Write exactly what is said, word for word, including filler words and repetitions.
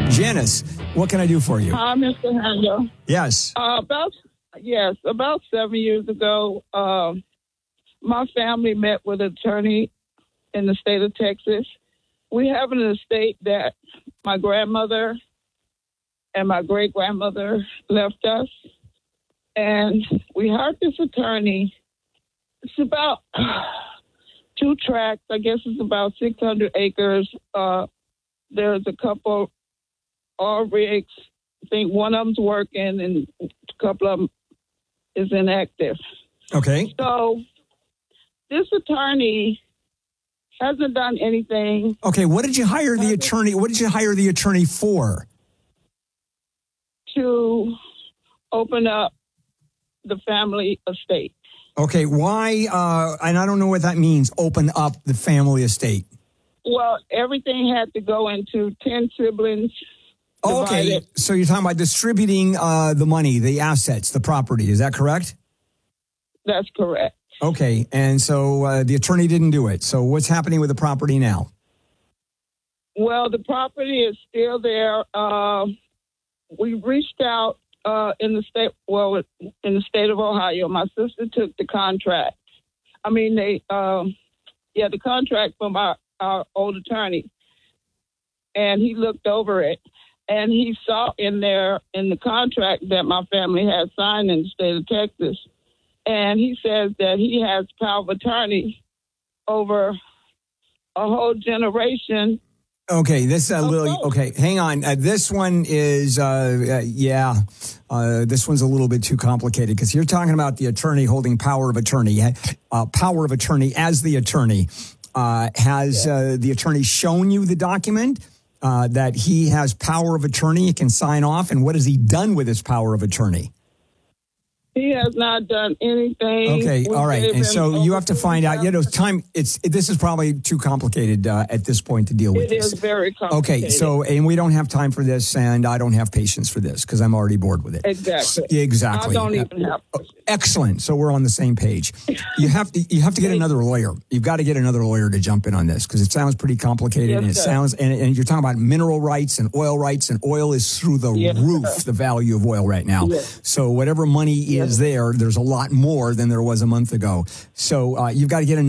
Janice, what can I do for you? Hi, Mister Handel. Yes. Uh, about yes, about seven years ago, um, my family met with an attorney in the state of Texas. We have an estate that my grandmother and my great grandmother left us, and we hired this attorney. It's about two tracts. I guess it's about six hundred acres. Uh, there's a couple all rigs. I think one of them's working and a couple of them is inactive. Okay. So this attorney hasn't done anything. Okay, what did you hire the attorney? What did you hire the attorney for? To open up the family estate. Okay, why? Uh, and I don't know what that means. Open up the family estate. Well, everything had to go into ten siblings. Oh, okay, divided. so you're talking about distributing uh, the money, the assets, the property. Is that correct? That's correct. Okay, and so uh, the attorney didn't do it. So what's happening with the property now? Well, the property is still there. Uh, we reached out uh, in the state, well, in the state of Ohio. My sister took the contract. I mean, they, um, yeah, the contract from our, our old attorney, and he looked over it. And he saw in there in the contract that my family had signed in the state of Texas. And he says that he has power of attorney over a whole generation. Okay, this a of little. both. Okay, hang on. Uh, this one is, uh, uh, yeah, uh, this one's a little bit too complicated because you're talking about the attorney holding power of attorney. Uh, power of attorney as the attorney. Uh, has Yeah. uh, the attorney shown you the document? Uh, that he has power of attorney, he can sign off, and what has he done with his power of attorney? He has not done anything. Okay, We all right, gave and him so you have to over find out. You know, two time. It's this is probably too complicated uh, at this point to deal with. It this. is very complicated. Okay, so and we don't have time for this, and I don't have patience for this because I'm already bored with it. Exactly. Yeah, exactly. I don't even have. Excellent. So we're on the same page. You have to you have to get another lawyer. You've got to get another lawyer to jump in on this because it sounds pretty complicated, Yes, and it sir. sounds and, and you're talking about mineral rights and oil rights, and oil is through the Yes, roof. sir. The value of oil right now. Yes. So whatever money Yes. is there, there's a lot more than there was a month ago. So uh, you've got to get another.